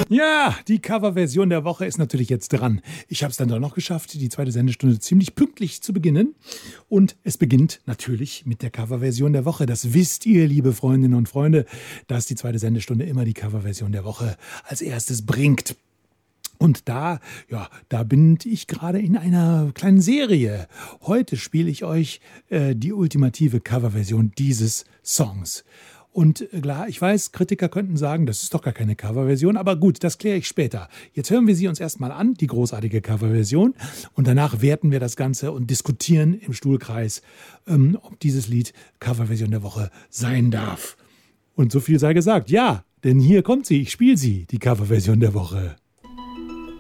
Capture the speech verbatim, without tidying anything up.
Ja, die Coverversion der Woche ist natürlich jetzt dran. Ich habe es dann doch noch geschafft, die zweite Sendestunde ziemlich pünktlich zu beginnen. Und es beginnt natürlich mit der Coverversion der Woche. Das wisst ihr, liebe Freundinnen und Freunde, dass die zweite Sendestunde immer die Coverversion der Woche als erstes bringt. Und da, ja, da bin ich gerade in einer kleinen Serie. Heute spiele ich euch äh, die ultimative Coverversion dieses Songs. Und klar, ich weiß, Kritiker könnten sagen, das ist doch gar keine Coverversion, aber gut, das kläre ich später. Jetzt hören wir sie uns erstmal an, die großartige Coverversion, und danach werten wir das Ganze und diskutieren im Stuhlkreis, ähm, ob dieses Lied Coverversion der Woche sein darf. Und so viel sei gesagt, ja, denn hier kommt sie, ich spiele sie, die Coverversion der Woche.